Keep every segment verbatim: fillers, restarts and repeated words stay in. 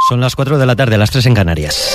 Son las cuatro de la tarde, las tres en Canarias.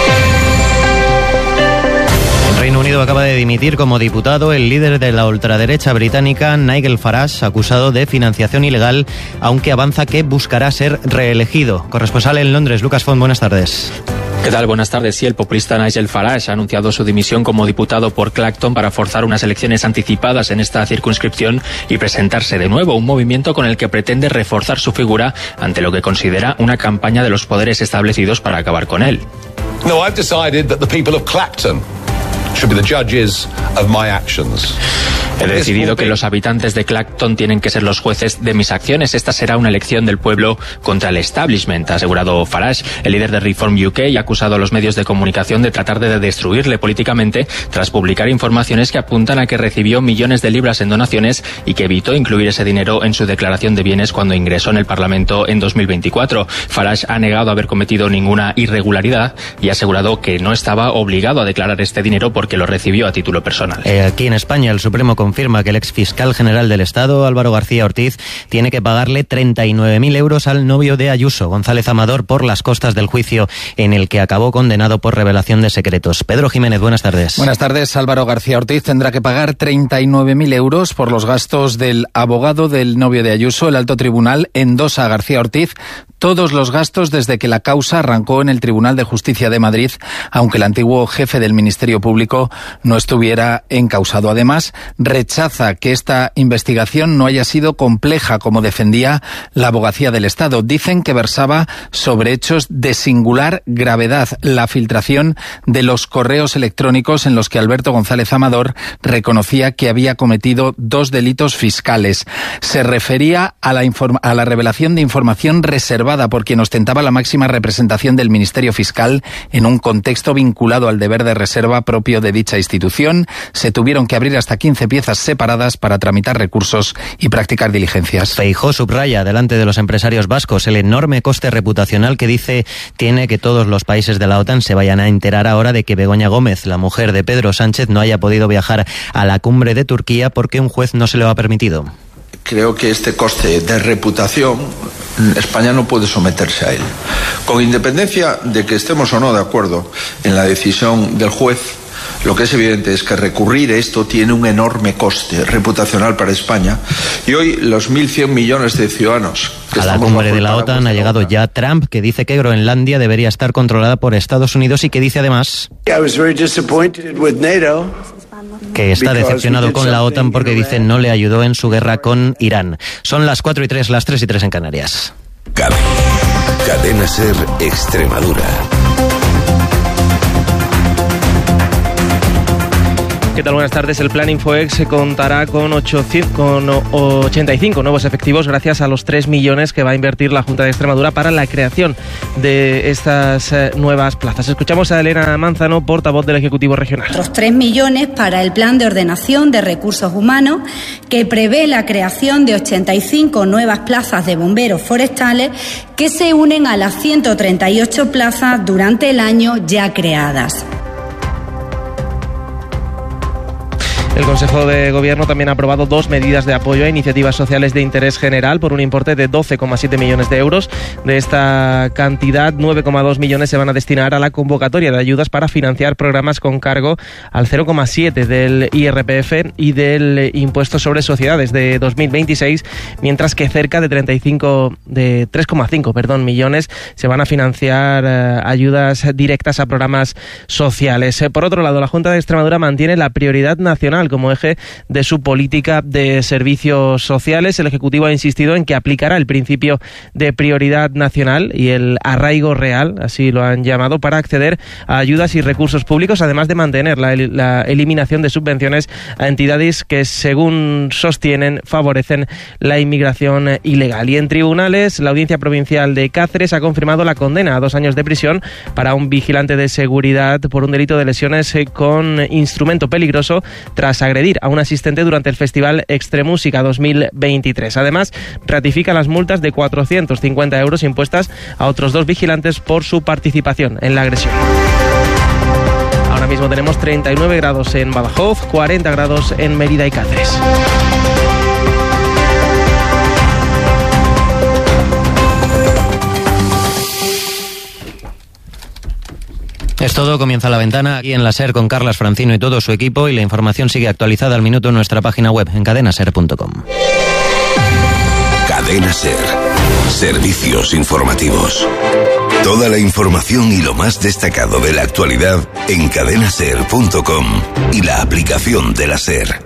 El Reino Unido acaba de dimitir como diputado el líder de la ultraderecha británica, Nigel Farage, acusado de financiación ilegal, aunque avanza que buscará ser reelegido. Corresponsal en Londres, Lucas Font, buenas tardes. ¿Qué tal? Buenas tardes. Sí, el populista Nigel Farage ha anunciado su dimisión como diputado por Clacton para forzar unas elecciones anticipadas en esta circunscripción y presentarse de nuevo, un movimiento con el que pretende reforzar su figura ante lo que considera una campaña de los poderes establecidos para acabar con él. No, I've decided that the people of Clacton should be the judges of my actions. He decidido que los habitantes de Clacton tienen que ser los jueces de mis acciones. Esta será una elección del pueblo contra el establishment, ha asegurado Farage, el líder de Reform U K, y ha acusado a los medios de comunicación de tratar de destruirle políticamente tras publicar informaciones que apuntan a que recibió millones de libras en donaciones y que evitó incluir ese dinero en su declaración de bienes cuando ingresó en el Parlamento en dos mil veinticuatro. Farage ha negado haber cometido ninguna irregularidad y ha asegurado que no estaba obligado a declarar este dinero porque lo recibió a título personal. Eh, aquí en España, el Supremo confirma que el exfiscal general del Estado, Álvaro García Ortiz, tiene que pagarle treinta y nueve mil euros al novio de Ayuso, González Amador, por las costas del juicio en el que acabó condenado por revelación de secretos. Pedro Jiménez, buenas tardes. Buenas tardes. Álvaro García Ortiz tendrá que pagar treinta y nueve mil euros por los gastos del abogado del novio de Ayuso. El alto tribunal endosa a García Ortiz todos los gastos desde que la causa arrancó en el Tribunal de Justicia de Madrid, aunque el antiguo jefe del Ministerio Público no estuviera encausado. Además, rechaza que esta investigación no haya sido compleja, como defendía la Abogacía del Estado. Dicen que versaba sobre hechos de singular gravedad: la filtración de los correos electrónicos en los que Alberto González Amador reconocía que había cometido dos delitos fiscales. Se refería a la, informa- a la revelación de información reservada por quien ostentaba la máxima representación del Ministerio Fiscal en un contexto vinculado al deber de reserva propio de dicha institución. Se tuvieron que abrir hasta quince piezas separadas para tramitar recursos y practicar diligencias. Feijóo subraya delante de los empresarios vascos el enorme coste reputacional que dice tiene que todos los países de la OTAN se vayan a enterar ahora de que Begoña Gómez, la mujer de Pedro Sánchez, no haya podido viajar a la cumbre de Turquía porque un juez no se lo ha permitido. Creo que este coste de reputación España no puede someterse a él. Con independencia de que estemos o no de acuerdo en la decisión del juez, lo que es evidente es que recurrir esto tiene un enorme coste reputacional para España, y hoy los mil cien millones de ciudadanos que a la cumbre de la OTAN ha llegado ya Trump, que dice que Groenlandia debería estar controlada por Estados Unidos y que dice además que está decepcionado con la OTAN porque dice no le ayudó en su guerra con Irán. Son las cuatro y tres, las tres y tres en Canarias. Cadena Ser Extremadura. ¿Qué tal? Buenas tardes. El Plan Infoex contará con, ochocientos, con ochenta y cinco nuevos efectivos gracias a los tres millones que va a invertir la Junta de Extremadura para la creación de estas nuevas plazas. Escuchamos a Elena Manzano, portavoz del Ejecutivo Regional. Otros tres millones para el Plan de Ordenación de Recursos Humanos, que prevé la creación de ochenta y cinco nuevas plazas de bomberos forestales que se unen a las ciento treinta y ocho plazas durante el año ya creadas. El Consejo de Gobierno también ha aprobado dos medidas de apoyo a iniciativas sociales de interés general por un importe de doce coma siete millones de euros. De esta cantidad, nueve coma dos millones se van a destinar a la convocatoria de ayudas para financiar programas con cargo al cero coma siete del I R P F y del impuesto sobre sociedades de dos mil veintiséis, mientras que cerca de treinta y cinco de tres coma cinco, perdón, millones se van a financiar eh, ayudas directas a programas sociales. Eh, por otro lado, la Junta de Extremadura mantiene la prioridad nacional como eje de su política de servicios sociales. El Ejecutivo ha insistido en que aplicará el principio de prioridad nacional y el arraigo real, así lo han llamado, para acceder a ayudas y recursos públicos, además de mantener la, la eliminación de subvenciones a entidades que, según sostienen, favorecen la inmigración ilegal. Y en tribunales, la Audiencia Provincial de Cáceres ha confirmado la condena a dos años de prisión para un vigilante de seguridad por un delito de lesiones con instrumento peligroso tras agredir a un asistente durante el Festival Extremúsica dos mil veintitrés. Además, ratifica las multas de cuatrocientos cincuenta euros impuestas a otros dos vigilantes por su participación en la agresión. Ahora mismo tenemos treinta y nueve grados en Badajoz, cuarenta grados en Mérida y Cáceres. Es todo, comienza La Ventana aquí en la SER con Carlas Francino y todo su equipo, y la información sigue actualizada al minuto en nuestra página web en cadena ser punto com. Cadena SER. Servicios informativos. Toda la información y lo más destacado de la actualidad en cadena ser punto com y la aplicación de la SER.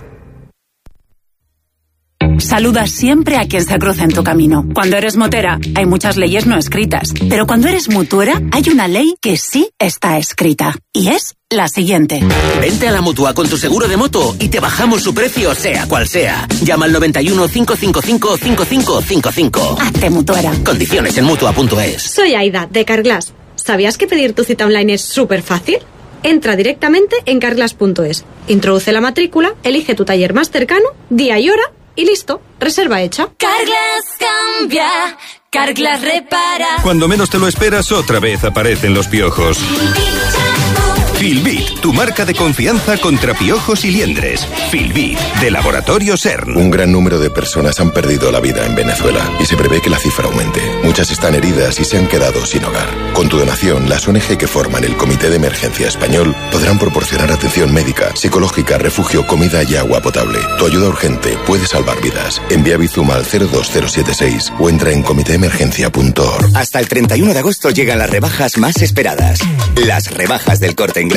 Saluda siempre a quien se cruza en tu camino. Cuando eres motera, hay muchas leyes no escritas. Pero cuando eres mutuera, hay una ley que sí está escrita. Y es la siguiente. Vente a la Mutua con tu seguro de moto y te bajamos su precio, sea cual sea. Llama al noventa y uno, cinco cinco cinco, cinco cinco cinco cinco. Hazte mutuera. Condiciones en mutua punto es. Soy Aida, de Carglass. ¿Sabías que pedir tu cita online es súper fácil? Entra directamente en carglass punto es. Introduce la matrícula, elige tu taller más cercano, día y hora, y listo, reserva hecha. Carglass cambia, Carglass repara. Cuando menos te lo esperas, otra vez aparecen los piojos. Filbit, tu marca de confianza contra piojos y liendres. Filbit, de Laboratorio CERN. Un gran número de personas han perdido la vida en Venezuela y se prevé que la cifra aumente. Muchas están heridas y se han quedado sin hogar. Con tu donación, las O N G que forman el Comité de Emergencia Español podrán proporcionar atención médica, psicológica, refugio, comida y agua potable. Tu ayuda urgente puede salvar vidas. Envía Bizum al cero dos cero siete seis o entra en comité emergencia punto org. Hasta el treinta y uno de agosto llegan las rebajas más esperadas. Las rebajas del Corte Inglés.